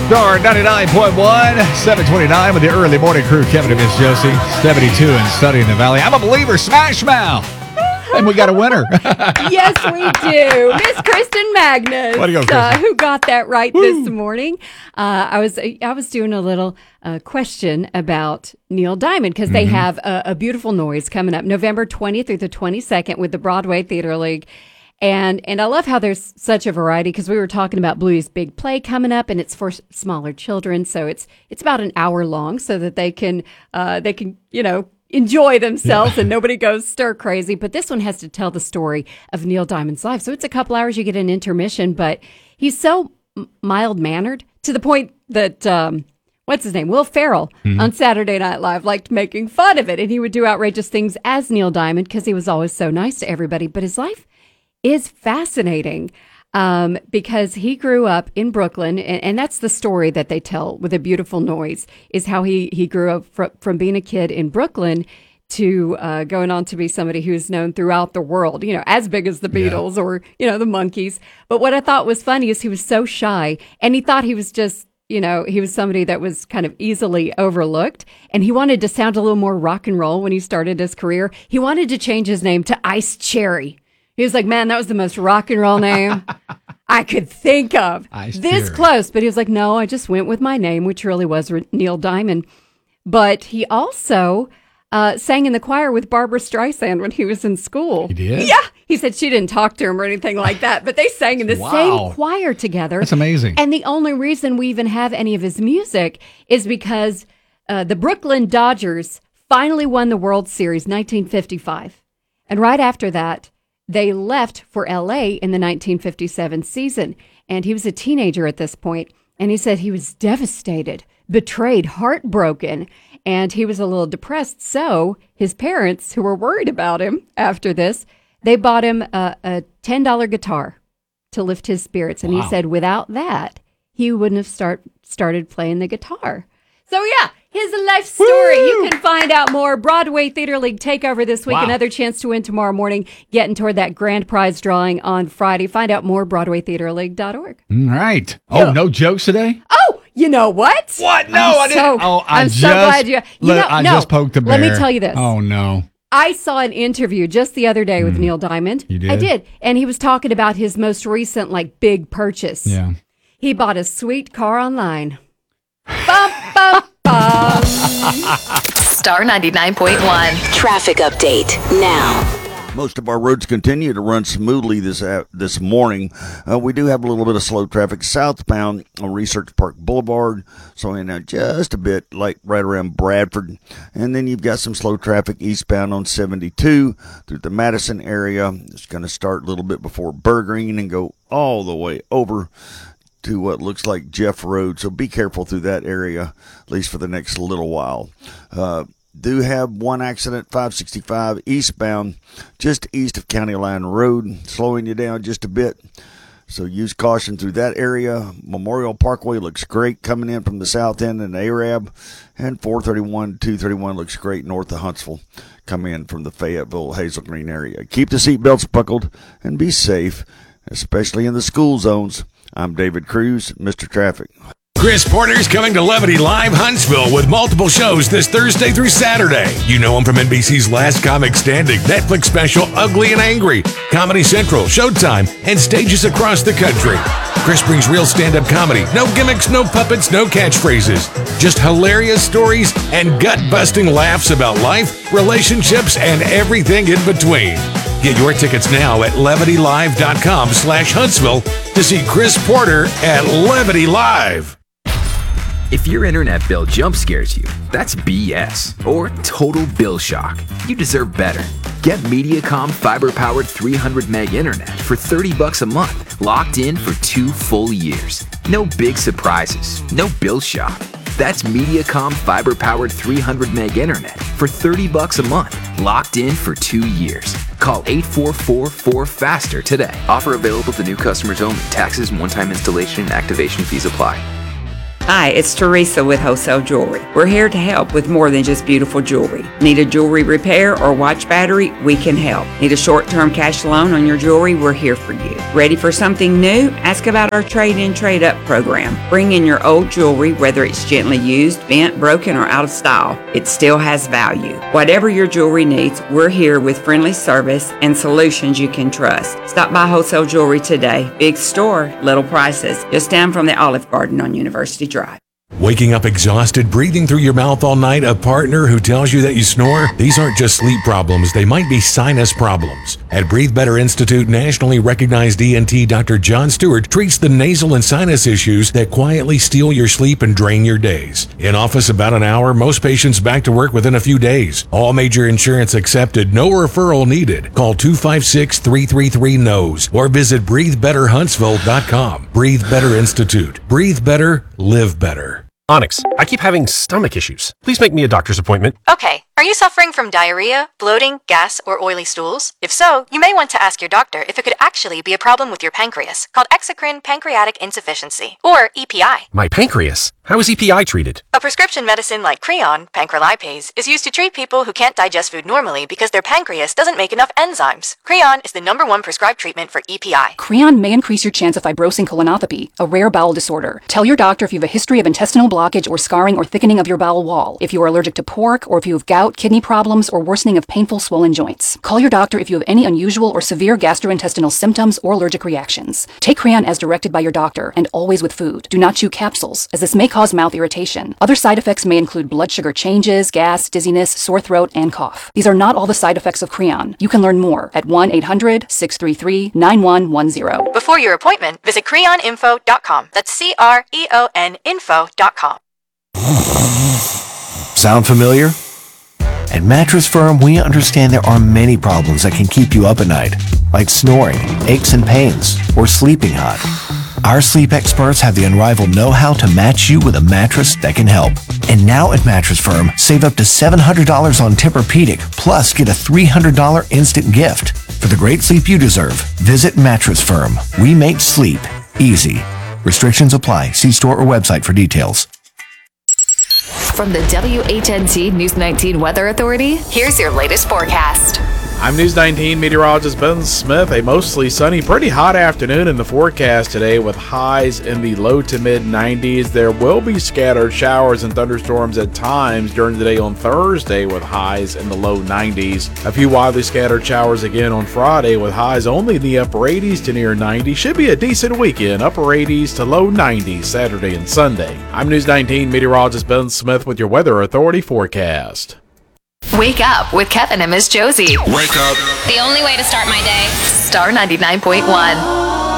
Star 99.1, 729 with the early morning crew, Kevin and Miss Josie, 72 and sunny in the valley. I'm a believer, Smash Mouth. And we got a winner. Yes, we do. Miss Kristen Magnus, Way to go, Kristen. who got that right this morning. I was doing a little question about Neil Diamond because they have a beautiful noise coming up November 20th through the 22nd with the Broadway Theater League. And I love how there's such a variety because we were talking about Bluey's Big Play coming up, and it's for smaller children, so it's about an hour long, so that they can enjoy themselves and nobody goes stir crazy. But this one has to tell the story of Neil Diamond's life, so it's a couple hours. You get an intermission, but he's so mild mannered to the point that what's his name, Will Ferrell, on Saturday Night Live liked making fun of it, and he would do outrageous things as Neil Diamond because he was always so nice to everybody. But his life is fascinating because he grew up in Brooklyn, and that's the story that they tell with A Beautiful Noise, is how he grew up from being a kid in Brooklyn to going on to be somebody who's known throughout the world, as big as the Beatles or, the Monkees. But what I thought was funny is he was so shy, and he thought he was just, he was somebody that was kind of easily overlooked, and he wanted to sound a little more rock and roll when he started his career. He wanted to change his name to Ice Cherry. He was like, man, that was the most rock and roll name I could think of. This close. But he was like, no, I just went with my name, which really was Neil Diamond. But he also sang in the choir with Barbra Streisand when he was in school. He did? Yeah. He said she didn't talk to him or anything like that, but they sang in the same choir together. That's amazing. And the only reason we even have any of his music is because the Brooklyn Dodgers finally won the World Series 1955. And right after that, they left for L.A. in the 1957 season, and he was a teenager at this point, and he said he was devastated, betrayed, heartbroken, and he was a little depressed. So his parents, who were worried about him after this, they bought him a $10 guitar to lift his spirits, and he said without that, he wouldn't have started playing the guitar. So yeah, his life story. Woo! You can find out more. Broadway Theater League takeover this week. Another chance to win tomorrow morning. Getting toward that grand prize drawing on Friday. Find out more, BroadwayTheaterLeague.org. All right. Oh, no jokes today? Oh, you know what? What? No, I didn't. I'm so glad you. I just poked the bear. Let me tell you this. Oh, no. I saw an interview just the other day with Neil Diamond. You did? I did. And he was talking about his most recent, big purchase. Yeah. He bought a sweet car online. Bum, bum, bum. Star 99.1 traffic update now. Most of our roads continue to run smoothly this morning. We do have a little bit of slow traffic southbound on Research Park Boulevard, slowing down just a bit, right around Bradford. And then you've got some slow traffic eastbound on 72 through the Madison area. It's going to start a little bit before Burgreen and go all the way over to what looks like Jeff Road. So be careful through that area, at least for the next little while. Do have one accident, 565 eastbound, just east of County Line Road, slowing you down just a bit. So use caution through that area. Memorial Parkway looks great coming in from the south end and Arab. And 431, 231 looks great north of Huntsville, coming in from the Fayetteville, Hazel Green area. Keep the seatbelts buckled and be safe, especially in the school zones. I'm David Cruz, Mr. Traffic. Chris Porter's coming to Levity Live Huntsville with multiple shows this Thursday through Saturday. You know him from NBC's Last Comic Standing, Netflix special Ugly and Angry, Comedy Central, Showtime, and stages across the country. Chris brings real stand-up comedy. No gimmicks, no puppets, no catchphrases. Just hilarious stories and gut-busting laughs about life, relationships, and everything in between. Get your tickets now at levitylive.com/Huntsville to see Chris Porter at Levity Live. If your internet bill jump scares you, that's BS or total bill shock. You deserve better. Get Mediacom fiber-powered 300 meg internet for $30 a month, locked in for 2 full years. No big surprises, no bill shock. That's Mediacom fiber-powered 300 meg internet for $30 a month, locked in for 2 years. Call 844-4FASTER today. Offer available to new customers only. Taxes and one-time installation and activation fees apply. Hi, it's Teresa with Wholesale Jewelry. We're here to help with more than just beautiful jewelry. Need a jewelry repair or watch battery? We can help. Need a short-term cash loan on your jewelry? We're here for you. Ready for something new? Ask about our trade-in, trade-up program. Bring in your old jewelry, whether it's gently used, bent, broken, or out of style. It still has value. Whatever your jewelry needs, we're here with friendly service and solutions you can trust. Stop by Wholesale Jewelry today. Big store, little prices. Just down from the Olive Garden on University Drive. Waking up exhausted, breathing through your mouth all night, a partner who tells you that you snore? These aren't just sleep problems, they might be sinus problems. At Breathe Better Institute, nationally recognized ENT Dr. John Stewart treats the nasal and sinus issues that quietly steal your sleep and drain your days. In office about an hour, most patients back to work within a few days. All major insurance accepted, no referral needed. Call 256-333-NOSE or visit breathebetterhuntsville.com. Breathe Better Institute. Breathe better, live better. Onyx, I keep having stomach issues. Please make me a doctor's appointment. Okay. Are you suffering from diarrhea, bloating, gas, or oily stools? If so, you may want to ask your doctor if it could actually be a problem with your pancreas, called exocrine pancreatic insufficiency, or EPI. My pancreas? How is EPI treated? A prescription medicine like Creon, pancrelipase, is used to treat people who can't digest food normally because their pancreas doesn't make enough enzymes. Creon is the #1 prescribed treatment for EPI. Creon may increase your chance of fibrosing colonopathy, a rare bowel disorder. Tell your doctor if you have a history of intestinal blockage or scarring or thickening of your bowel wall, if you are allergic to pork, or if you have gout, kidney problems, or worsening of painful swollen joints. Call your doctor if you have any unusual or severe gastrointestinal symptoms or allergic reactions. Take Creon as directed by your doctor, and always with food. Do not chew capsules, as this may cause mouth irritation. Other side effects may include blood sugar changes, gas, dizziness, sore throat, and cough. These are not all the side effects of Creon. You can learn more at 1-800-633-9110. Before your appointment, visit creoninfo.com. That's CREON info.com. Sound familiar? At Mattress Firm, we understand there are many problems that can keep you up at night, like snoring, aches and pains, or sleeping hot. Our sleep experts have the unrivaled know-how to match you with a mattress that can help. And now at Mattress Firm, save up to $700 on Tempur-Pedic, plus get a $300 instant gift. For the great sleep you deserve, visit Mattress Firm. We make sleep easy. Restrictions apply. See store or website for details. From the WHNT News 19 Weather Authority, here's your latest forecast. I'm News 19 meteorologist Ben Smith. A mostly sunny, pretty hot afternoon in the forecast today with highs in the low to mid 90s. There will be scattered showers and thunderstorms at times during the day on Thursday with highs in the low 90s. A few widely scattered showers again on Friday with highs only in the upper 80s to near 90. Should be a decent weekend, upper 80s to low 90s Saturday and Sunday. I'm News 19 meteorologist Ben Smith with your Weather Authority forecast. Wake up with Kevin and Miss Josie. Wake up. The only way to start my day. Star 99.1.